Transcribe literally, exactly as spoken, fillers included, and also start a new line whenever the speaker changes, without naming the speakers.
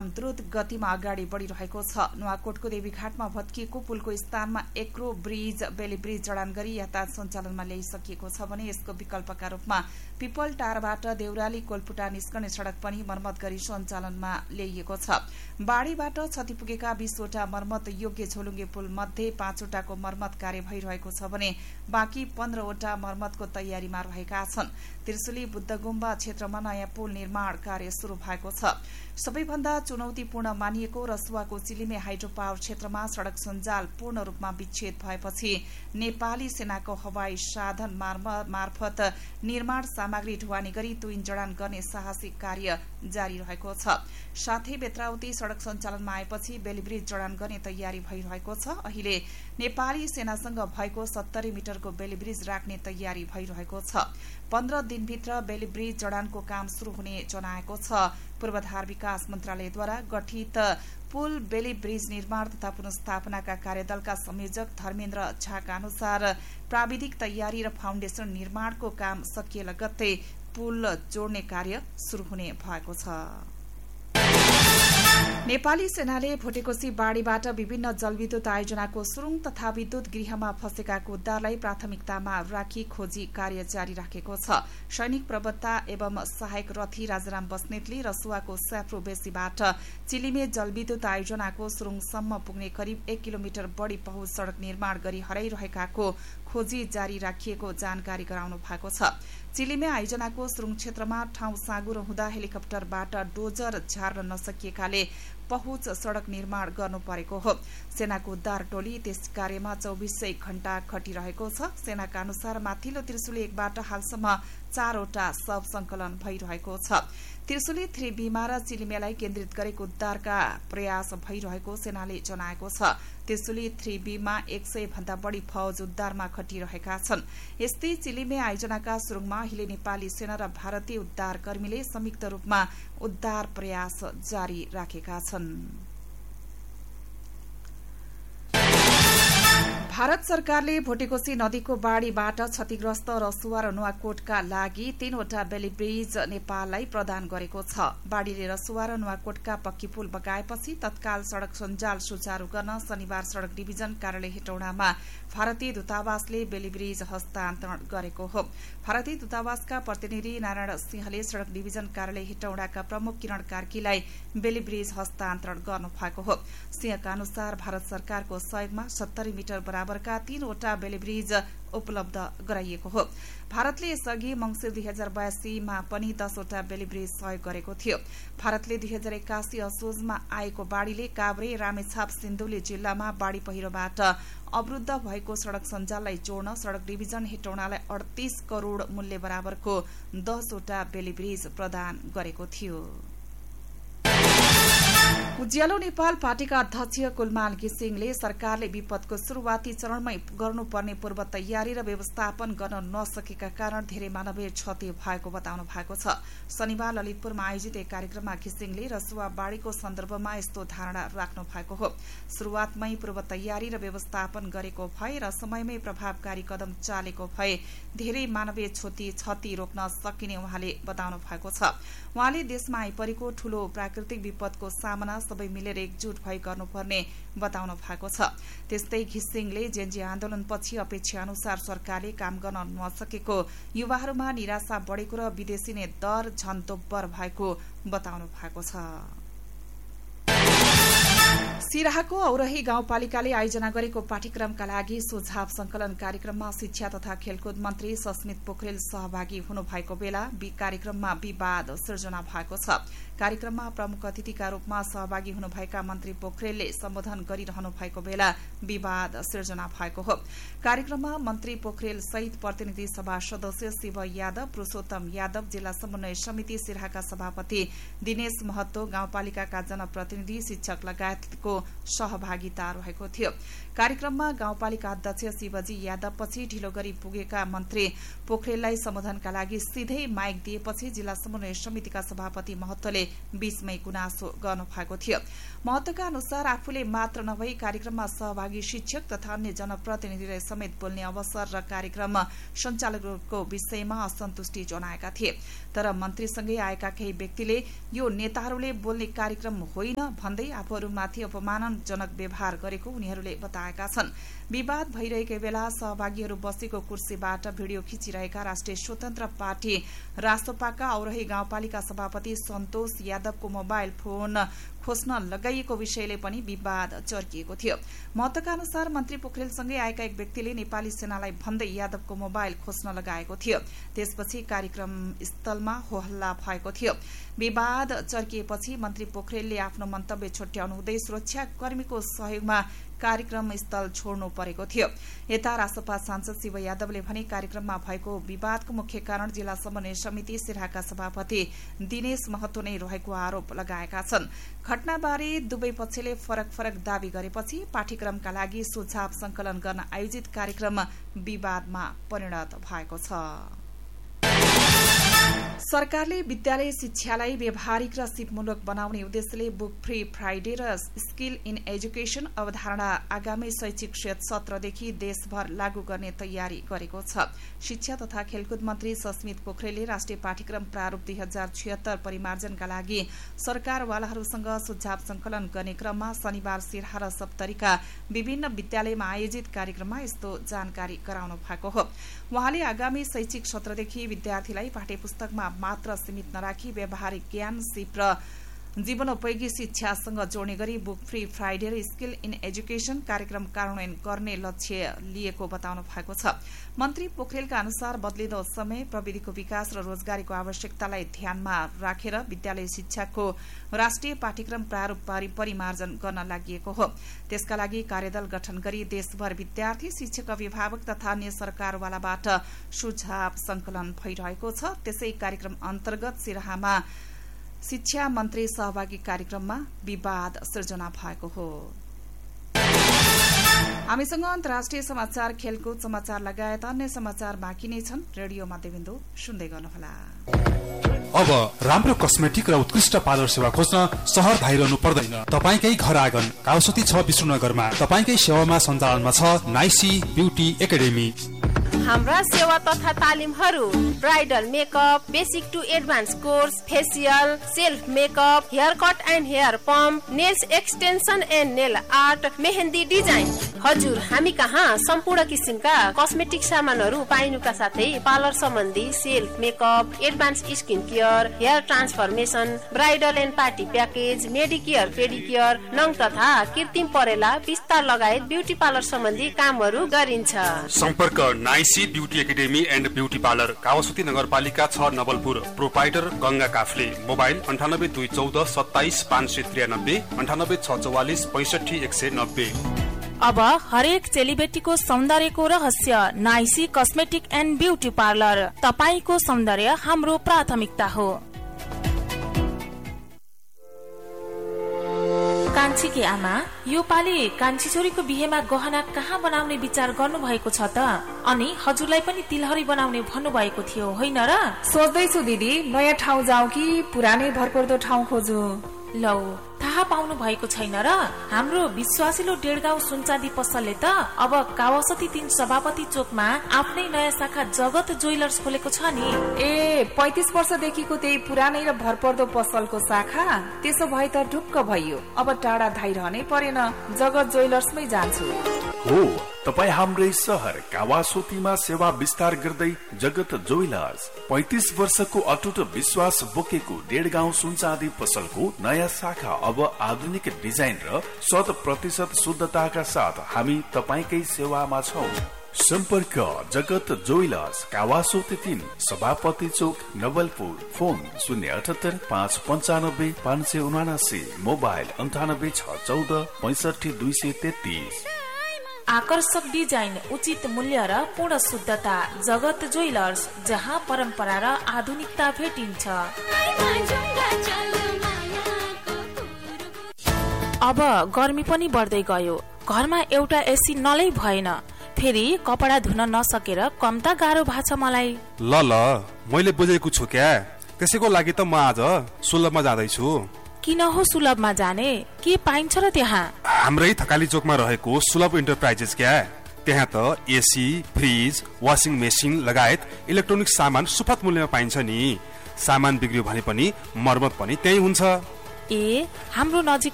काम द्रुत गतिमा अगाडि बढ़िरहेको छ। नुवाकोटको देवीघाटमा भत्किएको पुलको स्थानमा एक्रो ब्रिज बेली ब्रिज जडान गरी यातायात सञ्चालनमा ल्याइसकिएको छ भने यसको विकल्पका रूपमा पिपल टारबाट देउराली कोलपुटा निस्कने सड़क पनि मर्मत गरी सञ्चालनमा ल्याइएको छ। बाढ़ीबाट क्षति पुगेका बीसवटा मर्मत योग्य झोलुङ्गे पुल मध्ये पाँचवटाको मर्मत कार्य भइरहेको छ भने बाँकी पन्ध्रवटा मर्मतको तयारीमा रहेका छन्। त्रिशुली बुद्धगुम्बा क्षेत्रमा नयाँ पुल निर्माण कार्य शुरू भएको छ। सबैभन्दा चुनौतीपूर्ण मानिएको रसुवाको चिलिमे हाइड्रो पावर क्षेत्रमा सड़क सञ्जाल पूर्ण रूपमा विच्छेद भएपछि नेपाली सेनाको हवाई साधन मार्फत निर्माण सामग्री ढुवानी गरी तुइन जडान गर्ने साहसिक कार्य जारी रहेको छ। साथै बेत्राउती सड़क सञ्चालनमा आएपछि बेलीब्रिज जडान गर्ने तयारी भइरहेको छ। अहिले नेपाली सेनासँग भएको सत्तरी मिटरको बेलीब्रिज राख्ने तयारी भइरहेको छ। पन्ध्र दिनभित्र बेलीब्रिज जडानको काम शुरू हुने जनाएको छ। पूर्वाधार विकास मन्त्रालयद्वारा गठित पुल बेली ब्रिज निर्माण तथा पुनर्स्थापनाका कार्यदलका संयोजक धर्मेन्द्र झाका अनुसार प्राविधिक तयारी र फाउन्डेशन निर्माणको काम सकिए लगत्तै पुल जोड्ने कार्य शुरू हुने भएको छ। नेपाली सेनाले भोटेकोशी बाढ़ीबाट विभिन्न जलविद्युत आयोजनाको सुरुङ तथा विद्युत गृहमा फँसेकाको उद्धारलाई प्राथमिकतामा राखी खोजी कार्य जारी राखेको छ। सैनिक प्रवक्ता एवं सहायक रथी राजाराम बस्नेतले रसुवाको स्याफ्रो बेसीबाट चिलिमे जलविद्युत आयोजनाको सुरुङसम्म पुग्ने करिब एक किलोमिटर बढ़ी पहुँच सड़क निर्माण गरी हराइरहेकाको खोजी जारी राखिएको जानकारी गराउनु भएको छ। चिलिमे आयोजनाको सुरुङ क्षेत्रमा ठाउँ साँगुरो हुँदा हेलिकप्टरबाट डोजर झार्न नसकिएकाले पहुँच सड़क निर्माण गर्नु परेको हो। सेनाको उद्धार टोली त्यस कार्यमा चौबीसै घण्टा खटिरहेको छ। सेनाका अनुसार माथिल्लो त्रिशुली एकबाट हालसम्म चारवटा शव संकलन भइरहेको छ। त्रिशुली थ्री बीमा र चिलिमेलाई केन्द्रित गरेको उद्धारका प्रयास भइरहेको सेनाले जनाएको छ। त्रिशुली थ्री बीमा एक सय भन्दा बढ़ी फौज उद्धारमा खटिरहेका छन्। यस्तै चिलिमे आयोजनाका सुरुङमा अहिले नेपाली सेना र भारतीय उद्धार कर्मीले संयुक्त रूपमा उद्धार प्रयास जारी राखेका छन्। भारत सरकारले भोटेकोशी नदीको बाढ़ीबाट क्षतिग्रस्त रसुवा र नुवाकोटका लागि तीनवटा बेली ब्रिज नेपाललाई प्रदान गरेको छ। बाढ़ीले रसुवा र नुवाकोटका पक्की पुल बगाएपछि तत्काल सड़क सञ्जाल सुचारू गर्न शनिबार सड़क डिभिजन कार्यालय हेटौडामा भारतीय दूतावासले बेली ब्रिज हस्तान्तरण गरेको हो। भारतीय दूतावासका प्रतिनिधि नारायण सिंहले सड़क डिभिजन कार्यालय हेटौडाका प्रमुख किरण कार्कीलाई बेली ब्रिज हस्तान्तरण गर्नु भएको हो। सिंहका अनुसार भारत सरकारको सहयोगमा सत्तरी मिटर बराबरका तीनवटा बेली ब्रिज उपलब्ध गराइएको हो। भारतले यसअघि मंसिर दुई हजार बयासीमा पनि दसवटा बेली ब्रिज सहयोग गरेको थियो। भारतले दुई हजार एक्कासी असोजमा आएको बाढ़ीले काभ्रे रामेछाप सिन्धुली जिल्लामा बाढ़ी पहिरोबाट अवरुद्ध भएको सड़क सञ्जाललाई जोड्न सड़क डिभिजन हेटौडालाई अडतीस करोड़ मूल्य बराबरको दसवटा बेली ब्रिज प्रदान गरेको थियो। उज्यालो नेपाल पार्टीका अध्यक्ष कुलमान घिसिङले सरकारले विपदको शुरूआती चरणमै गर्नुपर्ने पूर्व तयारी र व्यवस्थापन गर्न नसकेका कारण धेरै मानवीय क्षति भएको बताउनु भएको छ। शनिबार ललितपुरमा आयोजित एक कार्यक्रममा घिसिङले रसुवा बाढ़ीको सन्दर्भमा यस्तो धारणा राख्नु भएको हो। शुरूआतमै पूर्व तयारी र व्यवस्थापन गरेको भए र समयमै प्रभावकारी कदम चालेको भए धेरै मानवीय क्षति क्षति रोक्न सकिने उहाँले बताउनु भएको छ। उहाँले देशमा आइपरेको ठूलो प्राकृतिक विपदको सामना सबै मिलेर एकजुट भई गर्नुपर्ने बताउनु भएको छ। त्यस्तै घिसिङले जेएनजी आन्दोलनपछि अपेक्षा अनुसार सरकारले काम गर्न नसकेको, युवाहरूमा निराशा बढ़ेको र विदेशी दर झन दोब्बर भएको बताउनु भएको छ। सिराहाको औरही गाउँपालिकाले आयोजना गरेको पाठ्यक्रमका लागि सुझाव संकलन कार्यक्रममा शिक्षा तथा खेलकुद मन्त्री सस्मित पोखरेल सहभागी हुनुभएको बेला कार्यक्रममा विवाद सिर्जना भएको छ। कार्यक्रममा प्रमुख अतिथिका रूपमा सहभागी हुनुभएका मन्त्री पोखरेलले सम्बोधन गरिरहनु भएको बेला विवाद सिर्जना भएको हो। कार्यक्रममा मन्त्री पोखरेल सहित प्रतिनिधि सभा सदस्य शिव यादव, पुरूषोत्तम यादव, जिल्ला समन्वय समिति सिराहाका सभापति दिनेश महतो, गाउँपालिकाका जनप्रतिनिधि, शिक्षक लगायतको सहभागिता रहेको थियो। कार्यक्रममा गाउँपालिका अध्यक्ष शिवजी यादवपछि ढिलो गरी पुगेका मन्त्री पोखरेललाई सम्बोधनका लागि सिधै माइक दिएपछि जिल्ला समन्वय समितिका सभापति महतोले बीचमै गुनासो गर्नु भएको थियो। महतोका अनुसार आफूले मात्र नभई कार्यक्रममा सहभागी शिक्षक तथा अन्य जनप्रतिनिधिले समेत बोल्ने अवसर र कार्यक्रम सञ्चालकको विषयमा असन्तुष्टि जनाएका थिए। तर मन्त्रीसँगै आएका केही व्यक्तिले यो नेताहरूले बोल्ने कार्यक्रम होइन भन्दै आफूहरूमाथि अपमानजनक व्यवहार गरेको उनीहरूले बताएका छन्। विवाद भइरहेकै बेला सहभागीहरू बसेको कुर्सीबाट भिडियो खिचिरहेका राष्ट्रिय स्वतन्त्र पार्टी राष्ट्रपाका औरही गाउँपालिका सभापति सन्तोष यादवको मोबाइल फोन खोज्न लगाइएको विषयले पनि विवाद चर्किएको थियो। महतोका अनुसार मन्त्री पोखरेलसँगै आएका एक व्यक्तिले नेपाली सेनालाई भन्दै यादवको मोबाइल खोज्न लगाएको थियो। त्यसपछि कार्यक्रम स्थलमा होहल्ला भएको थियो। विवाद चर्किएपछि मन्त्री पोखरेलले आफ्नो मन्तव्य छुट्याउनु हुँदै सुरक्षाकर्मीको सहयोगमा कार्यक्रम स्थल छोड्नु परेको थियो। यता रासपा सांसद शिव यादवले भने कार्यक्रममा भएको विवादको मुख्य कारण जिल्ला समन्वय समिति सिराहाका सभापति दिनेश महतो नै रहेको आरोप लगाएका छन्। घटनाबारे दुवै पक्षले फरक फरक दावी गरेपछि पाठ्यक्रमका लागि सुझाव संकलन गर्न आयोजित कार्यक्रम विवादमा परिणत भएको छ। सरकारले विद्यालय शिक्षालाई व्यावहारिक र सिपमूलक बनाउने उद्देश्यले बुक फ्री फ्राइडे र स्किल इन एजुकेशन अवधारणा आगामी शैक्षिक सत्रदेखि देशभर लागू गर्ने तयारी गरेको छ। शिक्षा तथा खेलकुद मन्त्री सस्मित पोखरेलले राष्ट्रिय पाठ्यक्रम प्रारूप दुई हजार छिहत्तर परिमार्जनका लागि सरकारवालाहरूसँग सुझाव संकलन गर्ने क्रममा शनिबार सिराहा र सप्तरीका विभिन्न विद्यालयमा आयोजित कार्यक्रममा यस्तो जानकारी गराउनु भएको हो। उहाँले आगामी शैक्षिक सत्रदेखि विद्यार्थीलाई पाठ्यपुस्तकमा मात्र सीमित नराखी व्यावहारिक ज्ञान सिप र जीवनोपयोगी शिक्षासँग जोड्ने गरी बुक फ्री फ्राइडे र स्किल इन एजुकेशन कार्यक्रम कार्यान्वयन गर्ने लक्ष्य लिएको बताउनु भएको छ। मन्त्री पोखरेलका अनुसार बदलिँदो समय प्रविधिको विकास र रोजगारीको आवश्यकतालाई ध्यानमा राखेर विद्यालय शिक्षाको राष्ट्रिय पाठ्यक्रम प्रारूप परिमार्जन गर्न लागि हो। त्यसका लागि कार्यदल गठन गरी देशभर विद्यार्थी शिक्षक अभिभावक तथा अन्य सरकारवालाबाट सुझाव संकलन भइरहेको छ। त्यसै कार्यक्रम अन्तर्गत सिराहामा शिक्षा मन्त्री सहभागी कार्यक्रममा विवाद सिर्जना भएको हो। हामीसँग अन्तर्राष्ट्रिय समाचार, खेलकुद समाचार लगायत अन्य समाचार बाँकी नै छन्। रेडियो मध्यबिन्दु सुन्दै गर्नुहोला।
अब राम्रो कस्मेटिक र उत्कृष्ट पार्लर सेवा खोज्न शहर धाइरहनु पर्दैन। तपाईकै घर आँगन काउसती छ विष्णुनगरमा तपाईकै सेवामा सञ्चालनमा छ नाइसी ब्युटी एकाडेमी।
हाम्रा सेवा तथा तालिमहरू bridal makeup, basic to advance course, facial, self makeup, hair cut and hair pump, nails extension and nail art, mehndi design. हजुर, हामी कहाँ सम्पूर्ण किसिमका कस्मेटिक सामानहरू पाइनुका साथै पार्लर सम्बन्धी self makeup, advance skin care, hair transformation, bridal and party package, Medicare, पेडिकेयर, नङ तथा कृत्रिम परेला, विस्तार लगायत ब्युटी पार्लर सम्बन्धी कामहरू गरिन्छ।
सम्पर्क नाइसी beauty academy and beauty parlour, कावासुती नगरपालिका छ नवलपुर। प्रोपाइटर गंगा काफले। मोबाइल अन्ठानब्बे दुई चौध सत्ताइस पाँच सय त्रियानब्बे, अन्ठानब्बे छ चौवालिस पैसठी एक सय नब्बे।
अब हरेक चेलीबेटीको सौन्दर्यको रहस्य नाइसी कस्मेटिक एन्ड ब्युटी पार्लर। तपाईको सौन्दर्य हाम्रो प्राथमिकता हो। कान्छीकी आमा, यो पालि कान्छी छोरीको बिहेमा गहना कहाँ बनाउने विचार गर्नु भएको छ त? अनि हजुरलाई पनि तिलहरी बनाउने भन्नु भएको थियो होइन र?
सोच्दैछु दिदी, नयाँ ठाउँ जाऊ कि पुरानै भरपर्दो ठाउँ खोजु?
लौ, थाहा पाउनु भएको छैन र? हाम्रो विश्वासिलो डेढगाउँ सुनचाँदी पसलले त अब कावासती तीन सभापति चोकमा आफ्नै नयाँ शाखा जगत ज्वेलर्स खोलेको छ नि।
ए, पैंतिस वर्षदेखिको त्यही पुरानै र भरपर्दो पसलको शाखा? त्यसो भए त ढुक्क भइयो। अब टाढा धाइरहनै परेन, जगत ज्वेलर्समै जान्छु।
हो, तपाई हाम्रै शहर कावासोतीमा सेवा विस्तार गर्दै जगत ज्वेलर्स पैंतिस वर्षको अटुट विश्वास बोकेको डेढगाउँ सुनचाँदी पसलको नयाँ शाखा अब आधुनिक डिजाइन र शत प्रतिशत शुद्धताका साथ हामी तपाईकै सेवामा छौं। सम्पर्क जगत ज्वेलर्स, कावासोती तीन, सभापति चोक, नवलपुर। फोन शून्य अठहत्तर पाँच पञ्चानब्बे पाँच सय उनासी, मोबाइल अन्ठानब्बे छ चौध पैंसठी दुई सय तेत्तीस।
आकर्षक डिजाइन, उचित मूल्य र पूर्ण शुद्धता। जगत ज्वेलर्स, जहाँ परम्परा र आधुनिकता भेटिन्छ। अब गर्मी पनि बढ्दै गयो, घरमा एउटा एसी नलै भएन, फेरि कपडा धुन नसकेर कम त गाह्रो भएको छ मलाई।
ल ल मैले बुझेको छु क्या, त्यसैको लागि त म आज सुलभमा जाँदैछु।
किन हो सुलभमा जाने, के पाइन्छ र त्यहाँ?
हाम्रै थकाली चोकमा रहेको सुलभ इन्टरप्राइजेस क्या, त्यहाँ त एसी, फ्रिज, वासिङ मेसिन लगायत इलेक्ट्रोनिक सामान सुपथ मूल्यमा पाइन्छ नि। सामान बिग्रियो भने पनि मर्मत पनि त्यही हुन्छ।
ए, हाम्रो नजिक